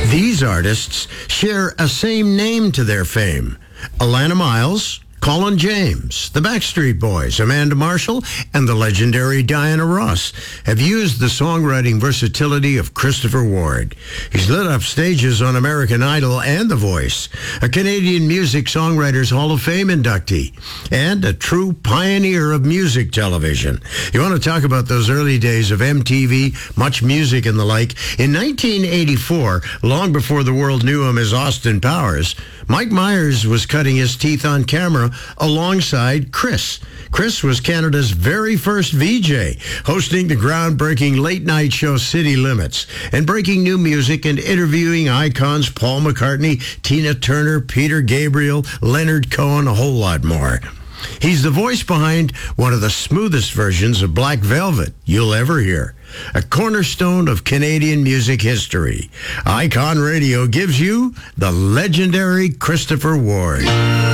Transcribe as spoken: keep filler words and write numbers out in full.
These artists share a same name to their fame. Alana Miles, Colin James, the Backstreet Boys, Amanda Marshall, and the legendary Diana Ross have used the songwriting versatility of Christopher Ward. He's lit up stages on American Idol and The Voice, a Canadian Music Songwriters Hall of Fame inductee, and a true pioneer of music television. You want to talk about those early days of M T V, Much Music and the like? In nineteen eighty-four, long before the world knew him as Austin Powers, Mike Myers was cutting his teeth on camera alongside Chris. Chris was Canada's very first V J, hosting the groundbreaking late-night show City Limits, and breaking new music and interviewing icons Paul McCartney, Tina Turner, Peter Gabriel, Leonard Cohen, a whole lot more. He's the voice behind one of the smoothest versions of Black Velvet you'll ever hear, a cornerstone of Canadian music history. Icon Radio gives you the legendary Christopher Ward.